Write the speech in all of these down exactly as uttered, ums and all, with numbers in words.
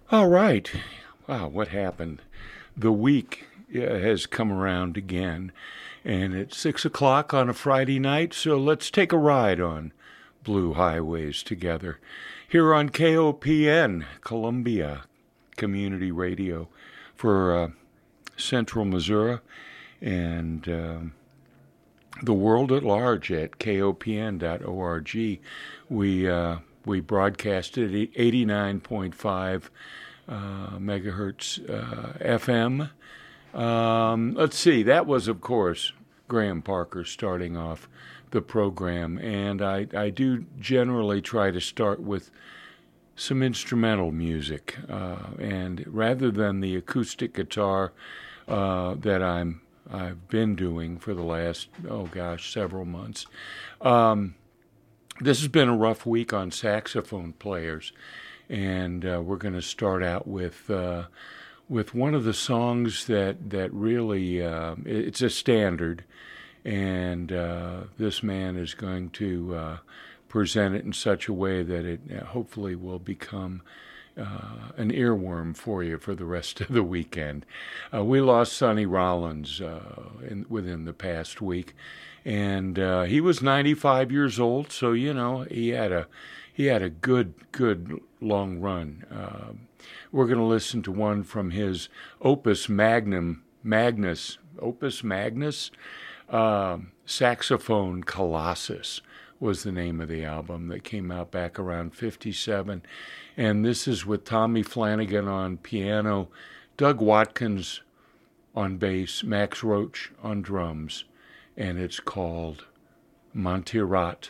All right. Wow, what happened? The week uh, has come around again, and it's six o'clock on a Friday night, so let's take a ride on Blue Highways together. Here on K O P N, Columbia Community Radio for uh, Central Missouri and um, the world at large at K O P N dot org. We, uh, we broadcasted at eighty-nine point five uh, megahertz uh, F M. Um, let's see, that was, of course, Graham Parker starting off the program. And I, I do generally try to start with some instrumental music. Uh, and rather than the acoustic guitar uh, that I'm I've been doing for the last, oh gosh, several months. Um, this has been a rough week on saxophone players, and uh, we're going to start out with uh, with one of the songs that that really uh, it's a standard, and uh, this man is going to uh, present it in such a way that it hopefully will become Uh, an earworm for you for the rest of the weekend. Uh, we lost Sonny Rollins uh, in, within the past week, and uh, he was ninety-five years old. So you know he had a he had a good good long run. Uh, we're going to listen to one from his Opus Magnum Magnus Opus Magnus uh, Saxophone Colossus was the name of the album that came out back around fifty-seven. And this is with Tommy Flanagan on piano, Doug Watkins on bass, Max Roach on drums, and it's called Montserrat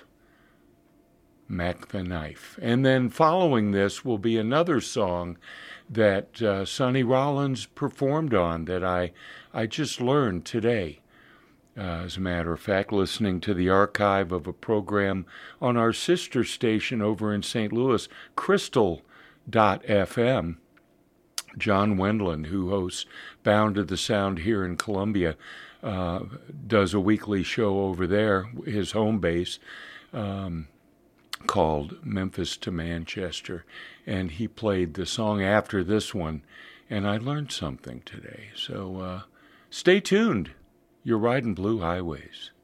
Mac the Knife. And then following this will be another song that uh, Sonny Rollins performed on that I, I just learned today. Uh, as a matter of fact, listening to the archive of a program on our sister station over in Saint Louis, Crystal dot F M. John Wendland, who hosts Bound to the Sound here in Columbia, uh, does a weekly show over there, his home base, um, called Memphis to Manchester. And he played the song after this one, and I learned something today. So uh, stay tuned. You're riding Blue Highways.